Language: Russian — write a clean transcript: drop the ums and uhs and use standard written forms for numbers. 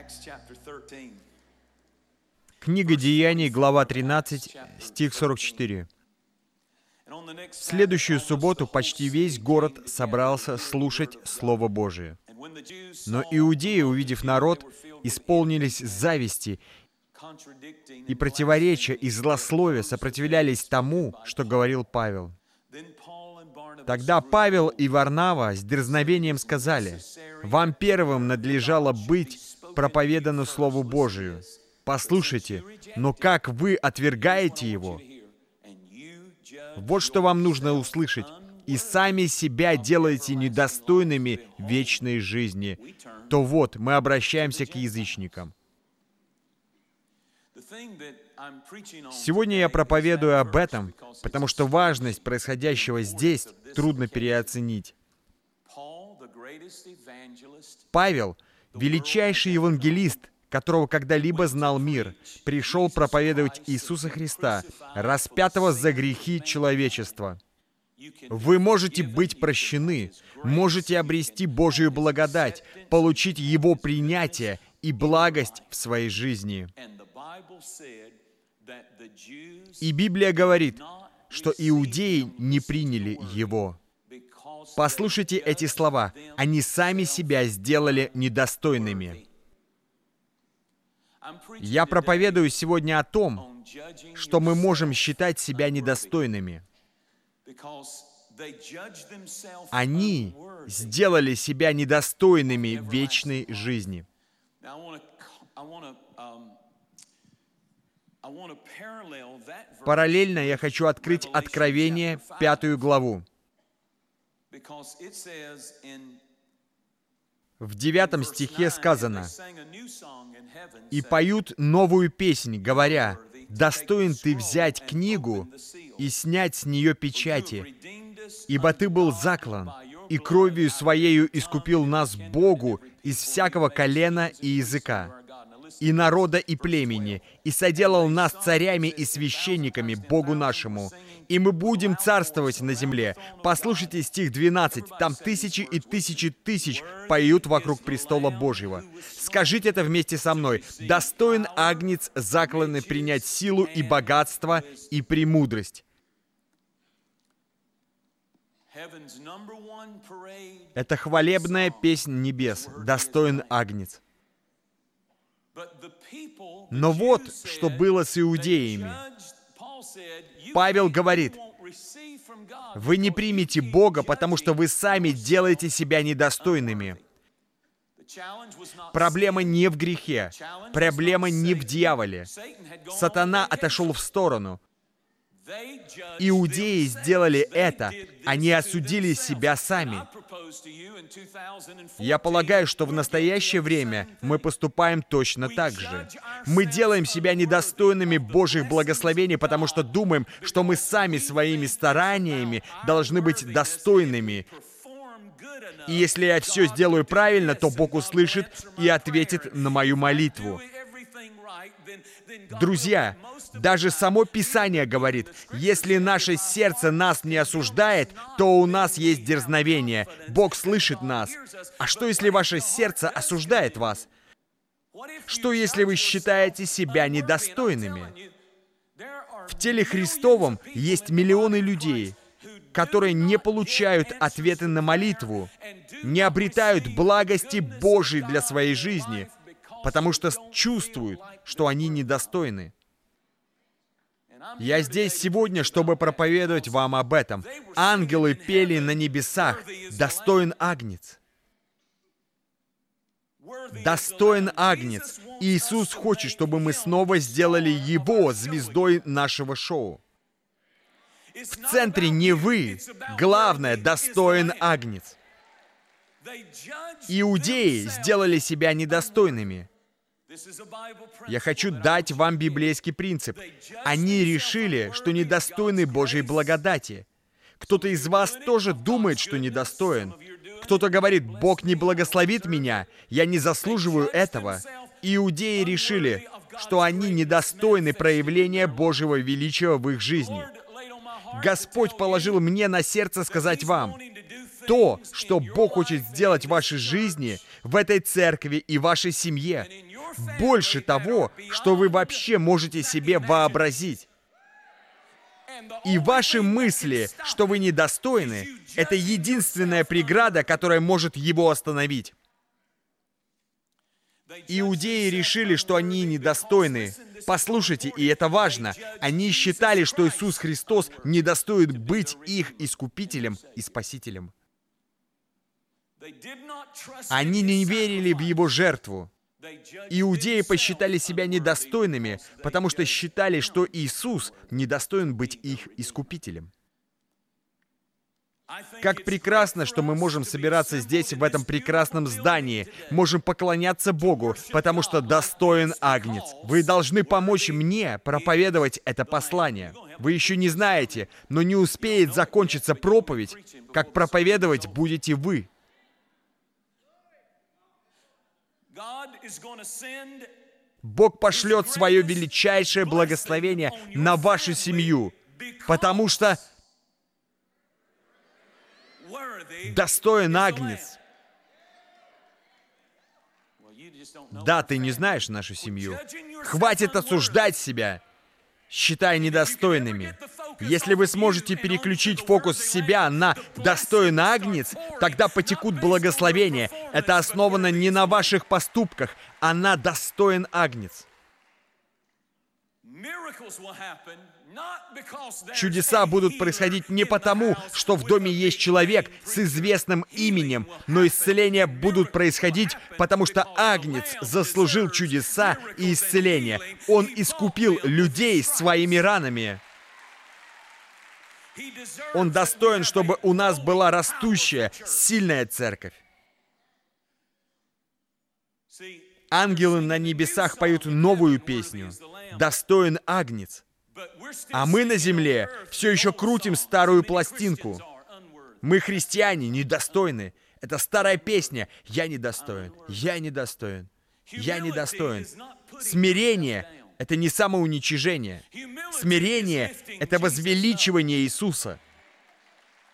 Книга Деяний, глава 13, стих 44. В следующую субботу почти весь город собрался слушать Слово Божие. Но иудеи, увидев народ, исполнились зависти и противоречия, и злословия, сопротивлялись тому, что говорил Павел. Тогда Павел и Варнава с дерзновением сказали: «Вам первым надлежало быть проповедано Слову Божию. Послушайте, но как вы отвергаете его? Вот что вам нужно услышать. И сами себя делаете недостойными вечной жизни. То вот, мы обращаемся к язычникам». Сегодня я проповедую об этом, потому что важность происходящего здесь трудно переоценить. Павел, величайший евангелист, которого когда-либо знал мир, пришел проповедовать Иисуса Христа, распятого за грехи человечества. Вы можете быть прощены, можете обрести Божию благодать, получить Его принятие и благость в своей жизни. И Библия говорит, что иудеи не приняли Его. Послушайте эти слова. Они сами себя сделали недостойными. Я проповедую сегодня о том, что мы можем считать себя недостойными. Они сделали себя недостойными вечной жизни. Параллельно я хочу открыть Откровение, 5 главу. В 9 стихе сказано: «И поют новую песнь, говоря: достоин ты взять книгу и снять с нее печати, ибо ты был заклан, и кровью своею искупил нас Богу из всякого колена и языка, и народа, и племени, и соделал нас царями и священниками Богу нашему, и мы будем царствовать на земле». Послушайте стих 12, там тысячи и тысячи тысяч поют вокруг престола Божьего. Скажите это вместе со мной: «Достоин Агнец, закланный принять силу и богатство и премудрость». Это хвалебная песнь небес. Достоин Агнец. Но вот что было с иудеями. Павел говорит: вы не примете Бога, потому что вы сами делаете себя недостойными. Проблема не в грехе. Проблема не в дьяволе. Сатана отошел в сторону. Иудеи сделали это. Они осудили себя сами. Я полагаю, что в настоящее время мы поступаем точно так же. Мы делаем себя недостойными Божьих благословений, потому что думаем, что мы сами своими стараниями должны быть достойными. И если я все сделаю правильно, то Бог услышит и ответит на мою молитву. Друзья, даже само Писание говорит: если наше сердце нас не осуждает, то у нас есть дерзновение. Бог слышит нас. А что, если ваше сердце осуждает вас? Что, если вы считаете себя недостойными? В теле Христовом есть миллионы людей, которые не получают ответы на молитву, не обретают благости Божией для своей жизни, потому что чувствуют, что они недостойны. Я здесь сегодня, чтобы проповедовать вам об этом. Ангелы пели на небесах: «Достоин Агнец». Достоин Агнец. Иисус хочет, чтобы мы снова сделали Его звездой нашего шоу. В центре не вы. Главное, достоин Агнец. Иудеи сделали себя недостойными. Я хочу дать вам библейский принцип. Они решили, что недостойны Божьей благодати. Кто-то из вас тоже думает, что недостоин. Кто-то говорит: «Бог не благословит меня, я не заслуживаю этого». Иудеи решили, что они недостойны проявления Божьего величия в их жизни. Господь положил мне на сердце сказать вам: то, что Бог хочет сделать в вашей жизни, в этой церкви и вашей семье, больше того, что вы вообще можете себе вообразить. И ваши мысли, что вы недостойны, это единственная преграда, которая может его остановить. Иудеи решили, что они недостойны. Послушайте, и это важно. Они считали, что Иисус Христос недостоин быть их искупителем и спасителем. Они не верили в Его жертву. Иудеи посчитали себя недостойными, потому что считали, что Иисус недостоин быть их искупителем. Как прекрасно, что мы можем собираться здесь, в этом прекрасном здании, можем поклоняться Богу, потому что достоин Агнец. Вы должны помочь мне проповедовать это послание. Вы еще не знаете, но не успеет закончиться проповедь, как проповедовать будете вы. Бог пошлет свое величайшее благословение на вашу семью, потому что достоин Агнец. Да, ты не знаешь нашу семью. Хватит осуждать себя, считая недостойными. Если вы сможете переключить фокус себя на «достоин Агнец», тогда потекут благословения. Это основано не на ваших поступках, а на «достоин Агнец». Чудеса будут происходить не потому, что в доме есть человек с известным именем, но исцеления будут происходить, потому что Агнец заслужил чудеса и исцеления. Он искупил людей своими ранами. Он достоин, чтобы у нас была растущая, сильная церковь. Ангелы на небесах поют новую песню «Достоин Агнец». А мы на земле все еще крутим старую пластинку. Мы, христиане, недостойны. Это старая песня «Я недостоин, я недостоин, я недостоин». Смирение — это не самоуничижение. Смирение — это возвеличивание Иисуса.